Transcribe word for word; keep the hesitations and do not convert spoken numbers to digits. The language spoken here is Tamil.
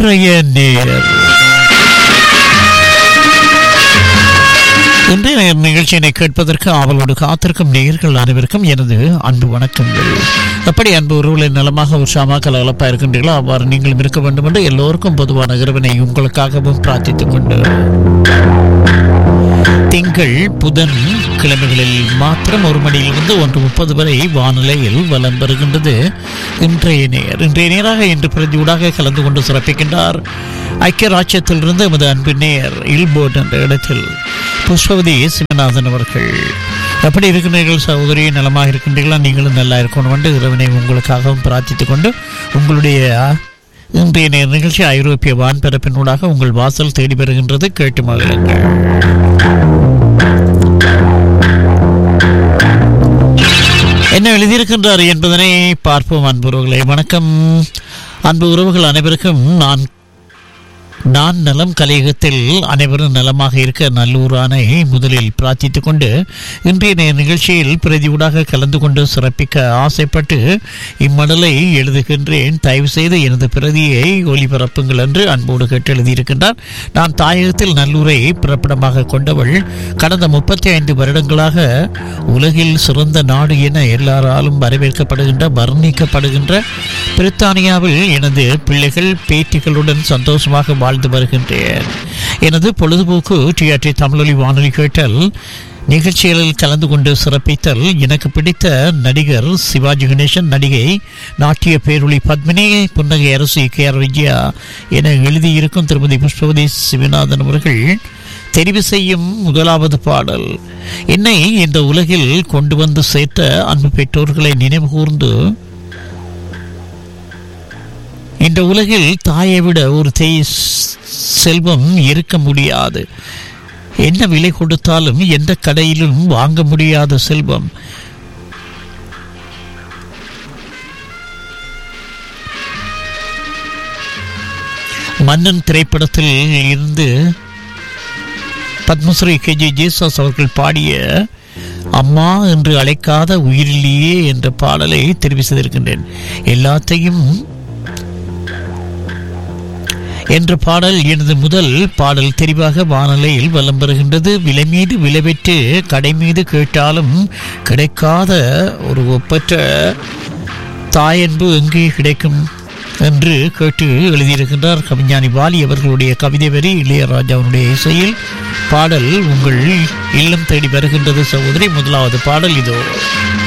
இன்றைய நேர் இன்றைய நேர் நிகழ்ச்சியினை கேட்பதற்கு ஆவலோடு காத்திருக்கும் நேயர்கள் அனைவருக்கும் எனது அன்பு வணக்கங்கள். எப்படி அன்பு உறவுகளின் நலமாக உற்சாகமாக கலகலப்பா இருக்கின்றீர்களோ அவ்வாறு நீங்களும் இருக்க வேண்டும் என்று எல்லோருக்கும் பொதுவான இறைவனை உங்களுக்காகவும் பிரார்த்தித்துக் கொண்டு திங்கள் புதன் கிழமைகளில் மாத்திரம் ஒரு மணியிலிருந்து ஒன்று முப்பது வரை வானிலையில் வலம் பெறுகின்றது இன்றைய நேர். இன்றைய நேராக இன்று பிரதியூடாக கலந்து கொண்டு சிறப்பிக்கின்றார் ஐக்கிய ராஜ்யத்திலிருந்து எமது அன்பு நேர் இல்போர்ட் என்ற இடத்தில் புஷ்பவதி சிவநாதன் அவர்கள். எப்படி இருக்கின்றீர்கள் சகோதரி? நலமாக இருக்கின்றீர்களா? நீங்களும் நல்லா இருக்கணும் என்று இறைவனை உங்களுக்காகவும் பிரார்த்தித்துக் கொண்டு உங்களுடைய இன்றைய நேர் நிகழ்ச்சி ஐரோப்பிய வான்பரப்பினூடாக உங்கள் வாசல் தேடி பெறுகின்றது. கேட்டு மகிழுங்கள். என்ன எழுதியிருக்கின்றார் என்பதனை பார்ப்போம். அன்பு உறவுகளை வணக்கம். அன்பு உறவுகள் அனைவருக்கும் நான் நான் நலம் கலையகத்தில் அனைவரும் நலமாக இருக்க நல்லூரானை முதலில் பிரார்த்தித்துக் கொண்டு இன்றைய நிகழ்ச்சியில் பிரதியூடாக கலந்து கொண்டு சிறப்பிக்க ஆசைப்பட்டு இம்மடலை எழுதுகின்றேன். தயவு செய்து எனது பிரதியை ஒளிபரப்புங்கள் என்று அன்போடு கேட்டு எழுதியிருக்கின்றார். நான் தாயகத்தில் நல்லூரை பிறப்பிடமாக கொண்டவள். கடந்த முப்பத்தி ஐந்து வருடங்களாக உலகில் சிறந்த நாடு என எல்லாராலும் வரவேற்கப்படுகின்ற வர்ணிக்கப்படுகின்ற பிரித்தானியாவில் எனது பிள்ளைகள் பேட்டிகளுடன் சந்தோஷமாக வாழ்ந்து வருகின்றேன். எனது பொழுதுபோக்கு டிஆர்டி தமிழொலி வானொலி கேட்டல், நிகழ்ச்சிகளில் கலந்து கொண்டு சிறப்பித்தல். எனக்கு பிடித்த நடிகர் சிவாஜி கணேசன், நடிகை நாட்டிய பேரொளி பத்மினி, புன்னகை அரசு கே ஆர் விஜயா என எழுதியிருக்கும் திருமதி புஷ்பவதி சிவநாதன் அவர்கள் தெரிவு செய்யும் முதலாவது பாடல். என்னை இந்த உலகில் கொண்டு வந்து சேர்த்த அன்பு பெற்றோர்களை நினைவு கூர்ந்து, இந்த உலகில் தாயை விட ஒரு தேய் செல்வம் இருக்க முடியாது. என்ன விலை கொடுத்தாலும் எந்த கடையிலும் வாங்க முடியாத செல்வம். மன்னன் திரைப்படத்தில் இருந்து பத்மஸ்ரீ கே ஜே ஜேசஸ் அவர்கள் பாடிய அம்மா என்று அழைக்காத உயிரிலேயே என்ற பாடலை தெரிவு செய்திருக்கின்றேன். எல்லாத்தையும் என்ற பாடல் எனது முதல் பாடல் தெரிவாக வானிலையில் வலம் பெறுகின்றது. விலை மீது விலை பெற்று கடை மீது கேட்டாலும் கிடைக்காத ஒரு ஒப்பற்ற தாயன்பு எங்கே கிடைக்கும் என்று கேட்டு எழுதியிருக்கின்றார் கவிஞானி வாலி அவர்களுடைய கவிதை வரி இளையராஜாவுடைய இசையில் பாடல் உங்கள் இல்லம் தேடி வருகின்றது சகோதரி. முதலாவது பாடல் இதோ.